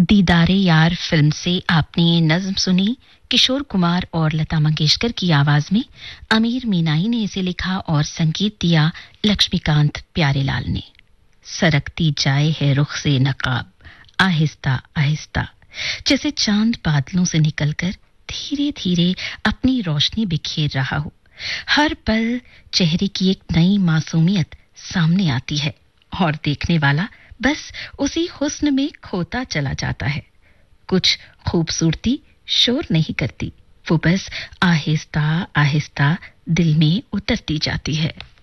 दीदारे यार फिल्म से आपने नज्म सुनी किशोर कुमार और लता मंगेशकर की आवाज में। अमीर मीनाई ने इसे लिखा और संगीत दिया लक्ष्मीकांत प्यारेलाल ने। सरकती जाए है रुख से नकाब, आहिस्ता आहिस्ता, जैसे चांद बादलों से निकलकर धीरे धीरे अपनी रोशनी बिखेर रहा हो। हर पल चेहरे की एक नई मासूमियत सामने आती है और देखने वाला बस उसी हुस्न में खोता चला जाता है। कुछ खूबसूरती शोर नहीं करती, वो बस आहिस्ता आहिस्ता दिल में उतरती जाती है।